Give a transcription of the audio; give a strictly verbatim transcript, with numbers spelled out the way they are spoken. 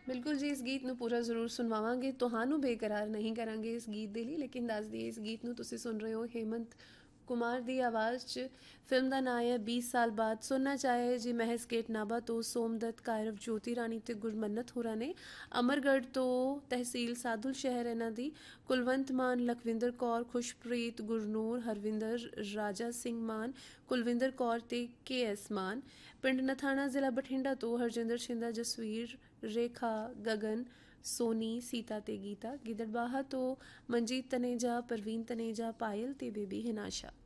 ਬਿਲਕੁਲ ਜੀ, ਇਸ ਗੀਤ ਨੂੰ ਪੂਰਾ ਜ਼ਰੂਰ ਸੁਣਵਾਵਾਂਗੇ, ਤੁਹਾਨੂੰ ਬੇਕਰਾਰ ਨਹੀਂ ਕਰਾਂਗੇ ਇਸ ਗੀਤ ਦੇ ਲਈ। ਲੇਕਿਨ ਦੱਸ ਦਈਏ, ਇਸ ਗੀਤ ਨੂੰ ਤੁਸੀਂ ਸੁਣ ਰਹੇ ਹੋ ਹੇਮੰਤ ਕੁਮਾਰ ਦੀ ਆਵਾਜ਼ 'ਚ। ਫਿਲਮ ਦਾ ਨਾਂ ਹੈ बीस ਸਾਲ ਬਾਅਦ। ਸੁਣਨਾ ਚਾਹੇ ਜੀ ਮਹਿਜ਼ ਗੇਟ ਨਾਭਾ ਤੋਂ ਸੋਮਦੱਤ, ਕਾਇਰਵ, ਜੋਤੀ ਰਾਣੀ ਅਤੇ ਗੁਰਮੰਨਤ ਹੋਰਾਂ ਨੇ। ਅਮਰਗੜ੍ਹ ਤੋਂ ਤਹਿਸੀਲ ਸਾਧੂ ਸ਼ਹਿਰ ਇਹਨਾਂ ਦੀ। ਕੁਲਵੰਤ ਮਾਨ, ਲਖਵਿੰਦਰ ਕੌਰ, ਖੁਸ਼ਪ੍ਰੀਤ, ਗੁਰਨੂਰ, ਹਰਵਿੰਦਰ, ਰਾਜਾ ਸਿੰਘ ਮਾਨ, ਕੁਲਵਿੰਦਰ ਕੌਰ ਅਤੇ ਕੇ ਐਸ ਮਾਨ। ਪਿੰਡ ਨਥਾਣਾ, ਜ਼ਿਲ੍ਹਾ ਬਠਿੰਡਾ ਤੋਂ ਹਰਜਿੰਦਰ ਸ਼ਿੰਦਾ, ਜਸਵੀਰ, ਰੇਖਾ, ਗਗਨ, ਸੋਨੀ, ਸੀਤਾ ਤੇ ਗੀਤਾ। ਗਿੱਦੜਬਾਹਾ ਤੋਂ ਮਨਜੀਤ ਤਨੇਜਾ, ਪ੍ਰਵੀਨ ਤਨੇਜਾ, ਪਾਇਲ ਤੇ ਬੇਬੀ ਹਿਨਾਸ਼ਾ।